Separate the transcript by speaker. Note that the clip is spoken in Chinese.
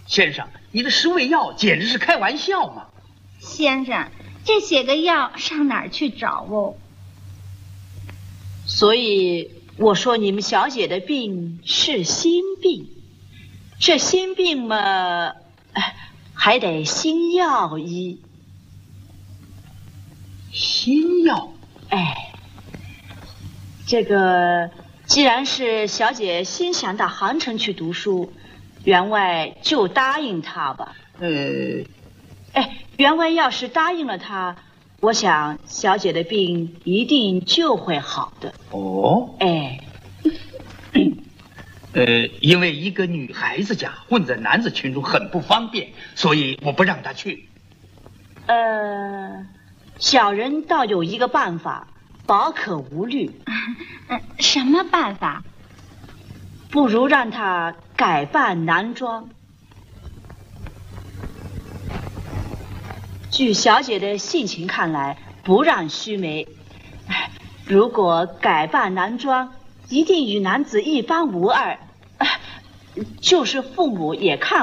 Speaker 1: 先生，你的10味药简直是开玩笑嘛！
Speaker 2: 先生，这些个药上哪儿去找哦？
Speaker 3: 所以我说你们小姐的病是心病，这心病嘛，还得心药医。
Speaker 1: 心药？
Speaker 3: 哎，这个既然是小姐心想到杭城去读书，员外就答应她吧。员外要是答应了她，我想小姐的病一定就会好的。
Speaker 1: 哦，因为一个女孩子家混在男子群中很不方便，所以我不让她去。
Speaker 3: 小人倒有一个办法，保可无虑。
Speaker 2: 什么办法？
Speaker 3: 不如让她改扮男装。据小姐的性情看来，不让须眉。如果改扮男装，一定与男子一般无二，就是父母也看